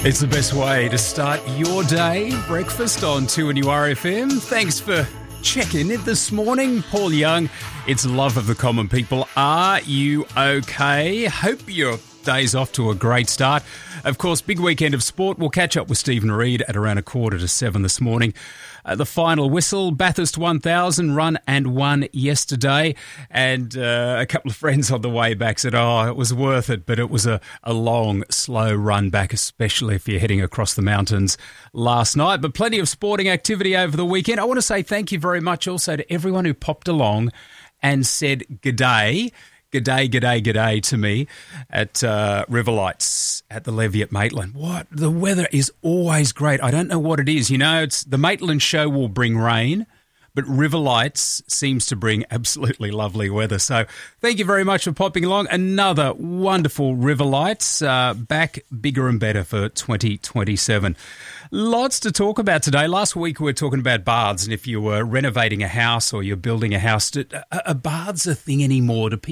It's the best way to start your day. Breakfast on 2NURFM. Thanks for checking in this morning. Paul Young, it's Love of the Common People. Are you okay? Hope your day's off to a great start. Of course, big weekend of sport. We'll catch up with Stephen Reid at around 6:45 this morning. The final whistle, Bathurst 1000, run and won yesterday. And a couple of friends on the way back said, it was worth it, but it was a long, slow run back, especially if you're heading across the mountains last night. But plenty of sporting activity over the weekend. I want to say thank you very much also to everyone who popped along and said g'day. G'day to me at Riverlights at the levee at Maitland. What? The weather is always great. I don't know what it is. You know, it's the Maitland show will bring rain, but Riverlights seems to bring absolutely lovely weather. So thank you very much for popping along. Another wonderful Riverlights, back bigger and better for 2027. Lots to talk about today. Last week we were talking about baths, and if you were renovating a house or you're building a house, are baths a thing anymore? Do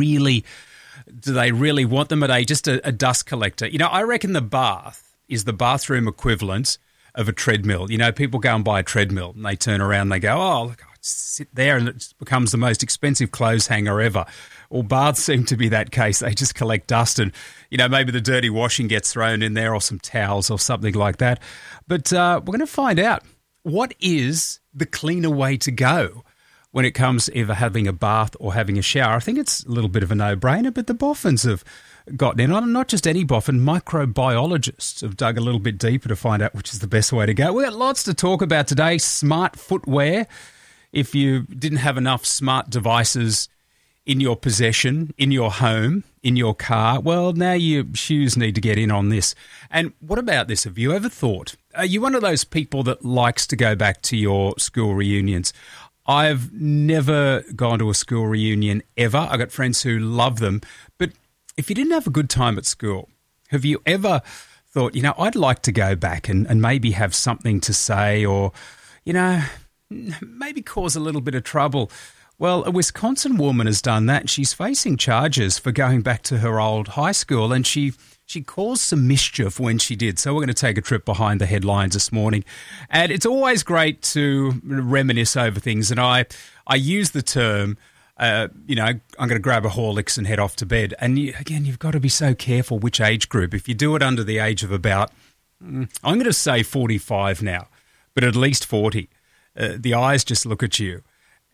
they really want them? Are they just a dust collector? You know, I reckon the bath is the bathroom equivalent of a treadmill. You know, people go and buy a treadmill and they turn around and they go, look, I just sit there, and it becomes the most expensive clothes hanger ever. Well, baths seem to be that case. They just collect dust and, you know, maybe the dirty washing gets thrown in there or some towels or something like that. But we're going to find out what is the cleaner way to go when it comes to either having a bath or having a shower. I think it's a little bit of a no-brainer, but the boffins have gotten in on it. Not just any boffin, microbiologists have dug a little bit deeper to find out which is the best way to go. We've got lots to talk about today. Smart footwear. If you didn't have enough smart devices in your possession, in your home, in your car, well, now your shoes need to get in on this. And what about this? Have you ever thought, are you one of those people that likes to go back to your school reunions? I've never gone to a school reunion ever. I've got friends who love them. But if you didn't have a good time at school, have you ever thought, you know, I'd like to go back and maybe have something to say or, you know, maybe cause a little bit of trouble? Well, a Wisconsin woman has done that. She's facing charges for going back to her old high school, and she caused some mischief when she did. So we're going to take a trip behind the headlines this morning. And it's always great to reminisce over things. And I use the term, you know, I'm going to grab a Horlicks and head off to bed. And again, you've got to be so careful which age group. If you do it under the age of about, I'm going to say 45 now, but at least 40, the eyes just look at you.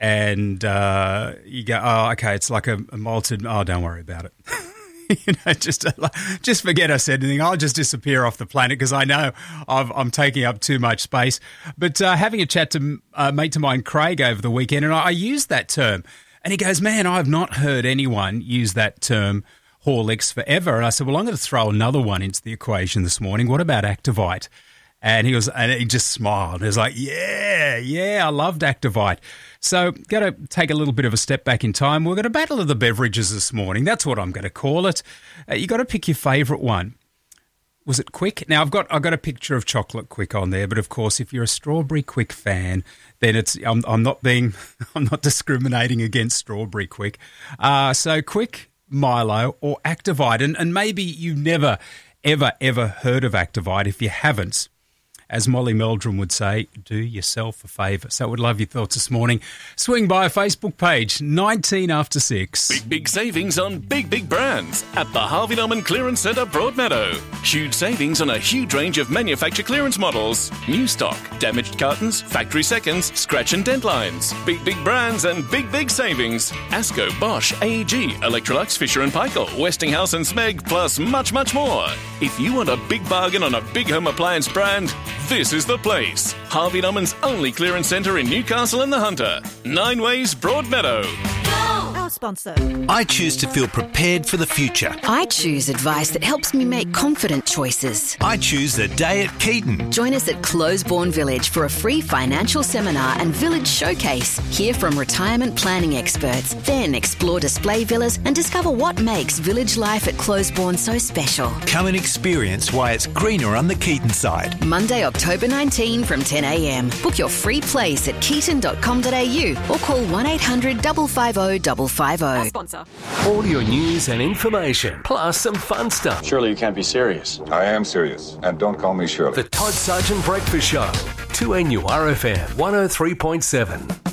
And you go, okay, it's like a malted, don't worry about it. You know, just forget I said anything. I'll just disappear off the planet because I know I'm taking up too much space. But having a chat to a mate of mine, Craig, over the weekend, and I used that term. And he goes, man, I've not heard anyone use that term, Horlicks, forever. And I said, well, I'm going to throw another one into the equation this morning. What about Activite? And he just smiled. He was like, yeah, I loved Activite. So got to take a little bit of a step back in time. We're going to battle of the beverages this morning. That's what I'm going to call it. You got to pick your favourite one. Was it Quick? Now I've got a picture of chocolate Quick on there, but of course, if you're a strawberry Quick fan, then I'm not discriminating against strawberry Quick. So Quick, Milo, or Activite, and maybe you've never ever heard of Activite. If you haven't, as Molly Meldrum would say, do yourself a favour. So I would love your thoughts this morning. Swing by our Facebook page, 19 after 6. Big savings on big brands at the Harvey Norman Clearance Centre, Broadmeadow. Huge savings on a huge range of manufacturer clearance models. New stock, damaged cartons, factory seconds, scratch and dent lines. Big brands and big savings. Asco, Bosch, AEG, Electrolux, Fisher & Paykel, Westinghouse and Smeg, plus much more. If you want a big bargain on a big home appliance brand, this is the place. Harvey Norman's only clearance centre in Newcastle and the Hunter. 9 Ways, Broadmeadow. Our sponsor. I choose to feel prepared for the future. I choose advice that helps me make confident choices. I choose the day at Keaton. Join us at Closeborn Village for a free financial seminar and village showcase. Hear from retirement planning experts. Then explore display villas and discover what makes village life at Closeborn so special. Come and experience why it's greener on the Keaton side. Monday, October 19 from 10 a.m. Book your free place at keaton.com.au or call 1800 550 550. 0450. Sponsor. All your news and information, plus some fun stuff. Surely you can't be serious. I am serious, and don't call me Shirley. The Todd Sargent Breakfast Show, 2NURFM 103.7.